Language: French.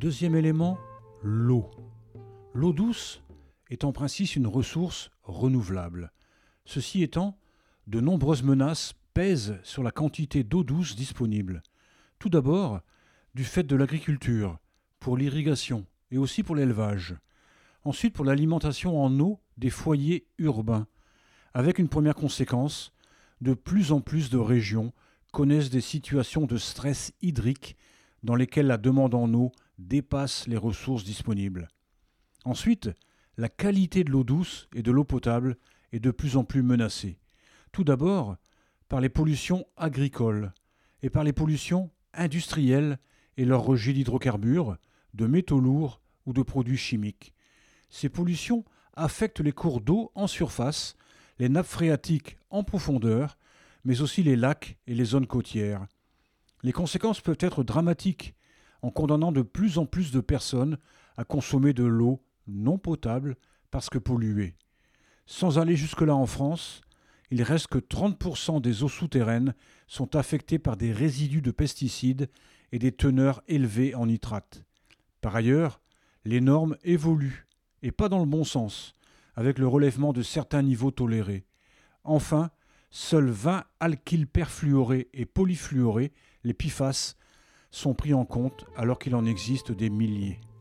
Deuxième élément, l'eau. L'eau douce est en principe une ressource renouvelable. Ceci étant, de nombreuses menaces pèsent sur la quantité d'eau douce disponible. Tout d'abord, du fait de l'agriculture, pour l'irrigation et aussi pour l'élevage. Ensuite, pour l'alimentation en eau des foyers urbains. Avec une première conséquence, de plus en plus de régions connaissent des situations de stress hydrique dans lesquelles la demande en eau dépasse les ressources disponibles. Ensuite, la qualité de l'eau douce et de l'eau potable est de plus en plus menacée. Tout d'abord, par les pollutions agricoles et par les pollutions industrielles et leur rejet d'hydrocarbures, de métaux lourds ou de produits chimiques. Ces pollutions affectent les cours d'eau en surface, les nappes phréatiques en profondeur, mais aussi les lacs et les zones côtières. Les conséquences peuvent être dramatiques en condamnant de plus en plus de personnes à consommer de l'eau non potable parce que polluée. Sans aller jusque-là en France, il reste que 30% des eaux souterraines sont affectées par des résidus de pesticides et des teneurs élevées en nitrates. Par ailleurs, les normes évoluent, et pas dans le bon sens, avec le relèvement de certains niveaux tolérés. Enfin, seuls 20 alkyles perfluorés et polyfluorés, les PFAS, sont pris en compte alors qu'il en existe des milliers.